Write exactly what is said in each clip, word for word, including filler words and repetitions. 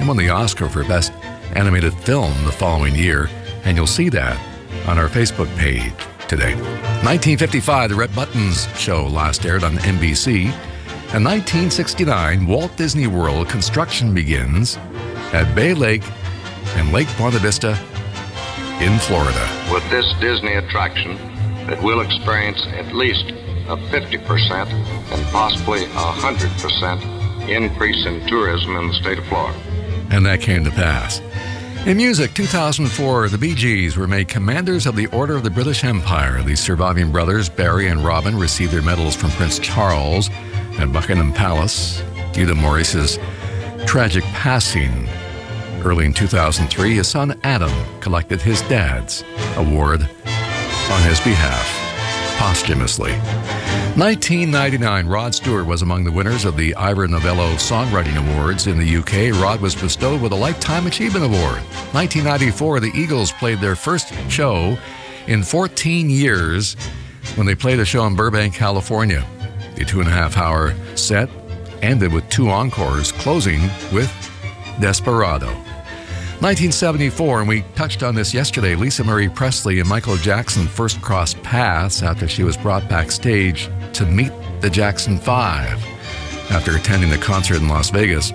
and won the Oscar for Best Animated Film the following year, and you'll see that on our Facebook page today. nineteen fifty-five, The Red Buttons Show last aired on N B C. In nineteen sixty-nine, Walt Disney World construction begins at Bay Lake and Lake Buena Vista in Florida. With this Disney attraction, it will experience at least a fifty percent and possibly a one hundred percent increase in tourism in the state of Florida. And that came to pass. In music, two thousand four, the Bee Gees were made Commanders of the Order of the British Empire. The surviving brothers, Barry and Robin, received their medals from Prince Charles at Buckingham Palace due to Maurice's tragic passing. Early in two thousand three, his son Adam collected his dad's award on his behalf, posthumously. nineteen ninety-nine, Rod Stewart was among the winners of the Ivor Novello Songwriting Awards in the U K. Rod was bestowed with a Lifetime Achievement Award. nineteen ninety-four, the Eagles played their first show in fourteen years when they played a show in Burbank, California. The two and a half hour set ended with two encores, closing with Desperado. nineteen seventy-four, and we touched on this yesterday, Lisa Marie Presley and Michael Jackson first crossed paths after she was brought backstage to meet the Jackson Five. After attending the concert in Las Vegas,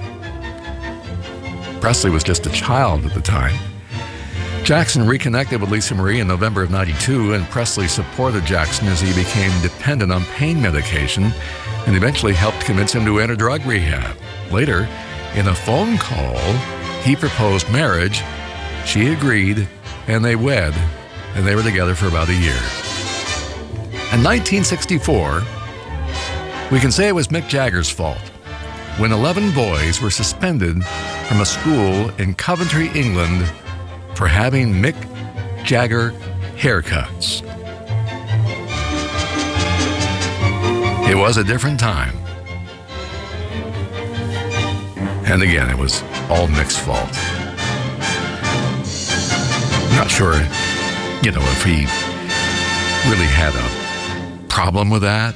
Presley was just a child at the time. Jackson reconnected with Lisa Marie in November of ninety-two, and Presley supported Jackson as he became dependent on pain medication and eventually helped convince him to enter drug rehab. Later, in a phone call, he proposed marriage. She agreed, and they wed, and they were together for about a year. In nineteen sixty-four, we can say it was Mick Jagger's fault when eleven boys were suspended from a school in Coventry, England, for having Mick Jagger haircuts. It was a different time. And again, it was all Mick's fault. I'm not sure, you know, if he really had a problem with that.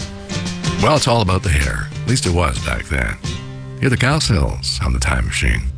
Well, it's all about the hair. At least it was back then. Here are the Cowsills on the Time Machine.